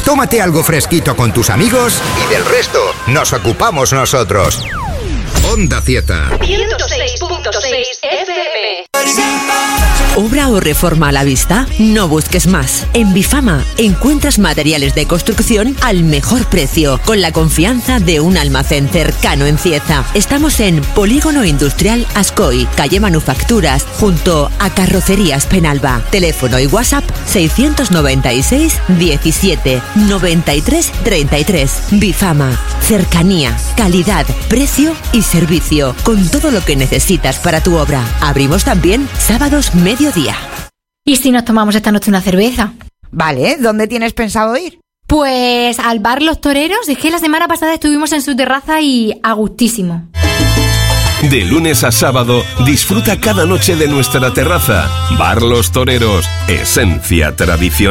tómate algo fresquito con tus amigos y del resto nos ocupamos nosotros. Onda Zieta 106.6 FM. ¿Obra o reforma a la vista? No busques más. En Bifama encuentras materiales de construcción al mejor precio, con la confianza de un almacén cercano en Cieza. Estamos en Polígono Industrial Ascoy, calle Manufacturas, junto a Carrocerías Penalba. Teléfono y WhatsApp 696 17 93 33. Bifama. Cercanía, calidad, precio y servicio, con todo lo que necesitas para tu obra. Abrimos también sábados mediodía. ¿Y si nos tomamos esta noche una cerveza? Vale, ¿dónde tienes pensado ir? Pues al bar Los Toreros. Es que la semana pasada estuvimos en su terraza y a gustísimo. De lunes a sábado, disfruta cada noche de nuestra terraza. Bar Los Toreros, esencia tradicional.